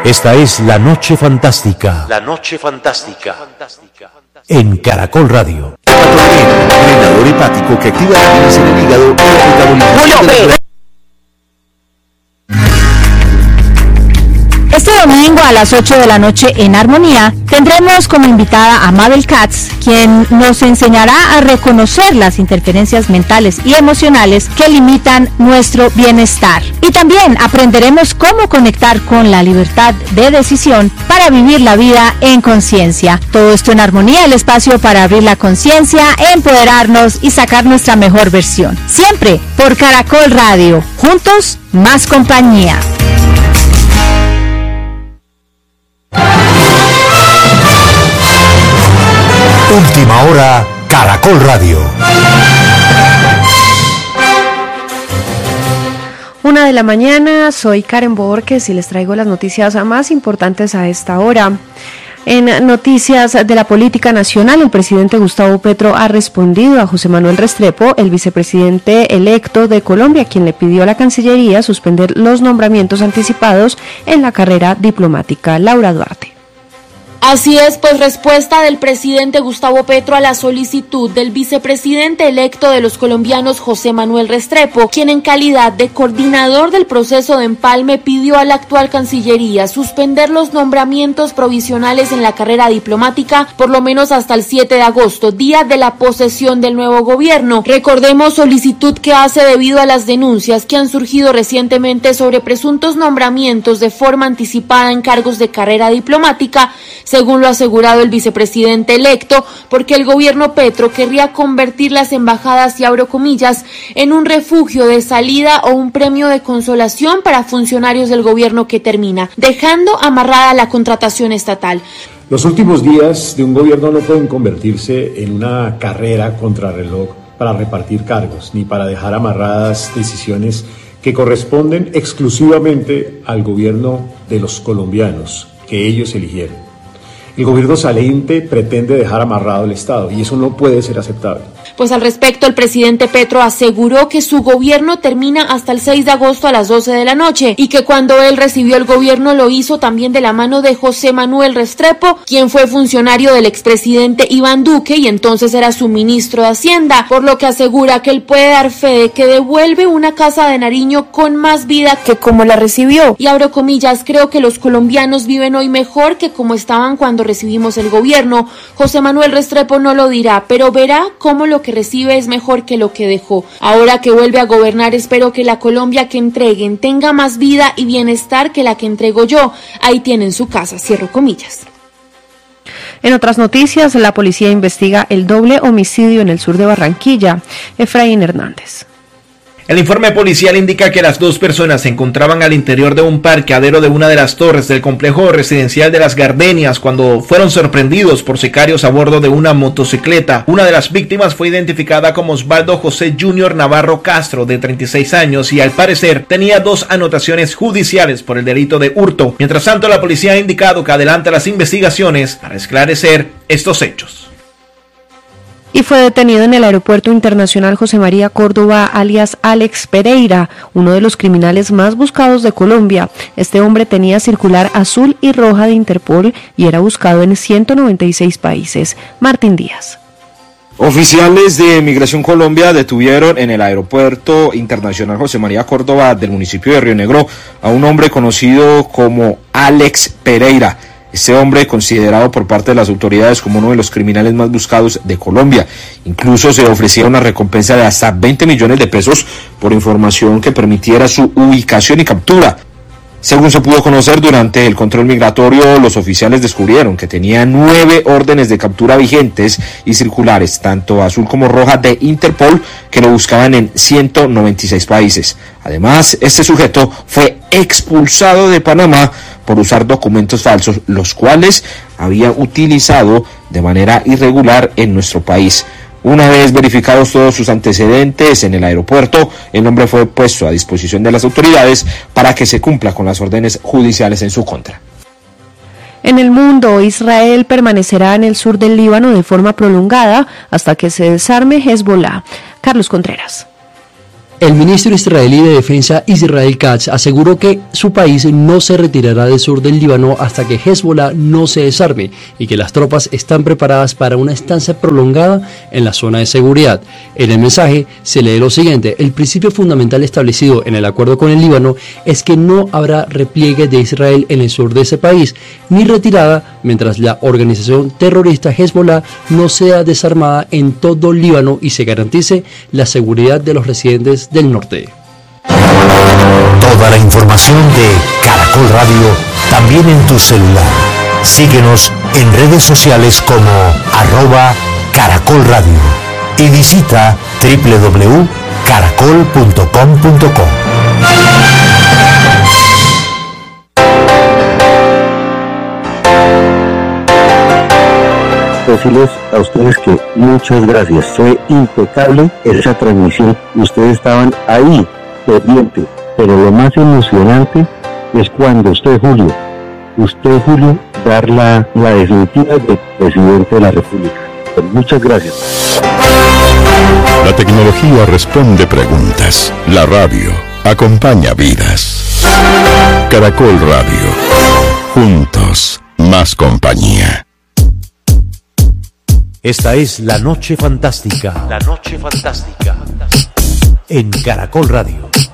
Esta es La Noche Fantástica. La Noche Fantástica. En Caracol Radio. Drenador hepático que activa las en el hígado y el metabolismo. Este domingo a las 8 de la noche en Armonía tendremos como invitada a Mabel Katz, quien nos enseñará a reconocer las interferencias mentales y emocionales que limitan nuestro bienestar. Y también aprenderemos cómo conectar con la libertad de decisión para vivir la vida en conciencia. Todo esto en Armonía, el espacio para abrir la conciencia, empoderarnos y sacar nuestra mejor versión. Siempre por Caracol Radio. Juntos, más compañía. Última hora, Caracol Radio. 1 de la mañana, soy Karen Borges y les traigo las noticias más importantes a esta hora. En noticias de la política nacional, el presidente Gustavo Petro ha respondido a José Manuel Restrepo, el vicepresidente electo de Colombia, quien le pidió a la Cancillería suspender los nombramientos anticipados en la carrera diplomática. Laura Duarte. Así es, pues respuesta del presidente Gustavo Petro a la solicitud del vicepresidente electo de los colombianos José Manuel Restrepo, quien en calidad de coordinador del proceso de empalme pidió a la actual Cancillería suspender los nombramientos provisionales en la carrera diplomática por lo menos hasta el 7 de agosto, día de la posesión del nuevo gobierno. Recordemos, solicitud que hace debido a las denuncias que han surgido recientemente sobre presuntos nombramientos de forma anticipada en cargos de carrera diplomática, según lo ha asegurado el vicepresidente electo, porque el gobierno Petro querría convertir las embajadas, y abro comillas, en un refugio de salida o un premio de consolación para funcionarios del gobierno que termina, dejando amarrada la contratación estatal. Los últimos días de un gobierno no pueden convertirse en una carrera contrarreloj para repartir cargos, ni para dejar amarradas decisiones que corresponden exclusivamente al gobierno de los colombianos, que ellos eligieron. El gobierno saliente pretende dejar amarrado el Estado y eso no puede ser aceptable. Pues al respecto, el presidente Petro aseguró que su gobierno termina hasta el 6 de agosto a las 12 de la noche y que cuando él recibió el gobierno lo hizo también de la mano de José Manuel Restrepo, quien fue funcionario del expresidente Iván Duque y entonces era su ministro de Hacienda, por lo que asegura que él puede dar fe de que devuelve una Casa de Nariño con más vida que como la recibió. Y abro comillas, creo que los colombianos viven hoy mejor que como estaban cuando recibimos el gobierno. José Manuel Restrepo no lo dirá, pero verá cómo lo que recibe es mejor que lo que dejó. Ahora que vuelve a gobernar, espero que la Colombia que entreguen tenga más vida y bienestar que la que entrego yo. Ahí tienen su casa, cierro comillas. En otras noticias, la policía investiga el doble homicidio en el sur de Barranquilla. Efraín Hernández. El informe policial indica que las dos personas se encontraban al interior de un parqueadero de una de las torres del complejo residencial de Las Gardenias cuando fueron sorprendidos por sicarios a bordo de una motocicleta. Una de las víctimas fue identificada como Osvaldo José Junior Navarro Castro, de 36 años, y al parecer tenía 2 anotaciones judiciales por el delito de hurto. Mientras tanto, la policía ha indicado que adelanta las investigaciones para esclarecer estos hechos. Y fue detenido en el Aeropuerto Internacional José María Córdoba, alias Alex Pereira, uno de los criminales más buscados de Colombia. Este hombre tenía circular azul y roja de Interpol y era buscado en 196 países. Martín Díaz. Oficiales de Migración Colombia detuvieron en el Aeropuerto Internacional José María Córdoba del municipio de Río Negro a un hombre conocido como Alex Pereira. Este hombre, considerado por parte de las autoridades como uno de los criminales más buscados de Colombia. Incluso se ofrecía una recompensa de hasta 20 millones de pesos por información que permitiera su ubicación y captura. Según se pudo conocer durante el control migratorio, los oficiales descubrieron que tenía 9 órdenes de captura vigentes y circulares, tanto azul como roja, de Interpol, que lo buscaban en 196 países. Además, este sujeto fue expulsado de Panamá por usar documentos falsos, los cuales había utilizado de manera irregular en nuestro país. Una vez verificados todos sus antecedentes en el aeropuerto, el hombre fue puesto a disposición de las autoridades para que se cumpla con las órdenes judiciales en su contra. En el mundo, Israel permanecerá en el sur del Líbano de forma prolongada hasta que se desarme Hezbollah. Carlos Contreras. El ministro israelí de Defensa Israel Katz aseguró que su país no se retirará del sur del Líbano hasta que Hezbollah no se desarme y que las tropas están preparadas para una estancia prolongada en la zona de seguridad. En el mensaje se lee lo siguiente: el principio fundamental establecido en el acuerdo con el Líbano es que no habrá repliegue de Israel en el sur de ese país, ni retirada mientras la organización terrorista Hezbollah no sea desarmada en todo el Líbano y se garantice la seguridad de los residentes del norte. Toda la información de Caracol Radio también en tu celular. Síguenos en redes sociales como @Caracol Radio y visita www.caracol.com.co. Decirles a ustedes que muchas gracias, fue impecable esa transmisión, ustedes estaban ahí, pendientes, pero lo más emocionante es cuando usted, Julio, dar la definitiva del presidente de la República. Pues muchas gracias. La tecnología responde preguntas, la radio acompaña vidas. Caracol Radio, juntos, más compañía. Esta es La Noche Fantástica. La Noche Fantástica. En Caracol Radio.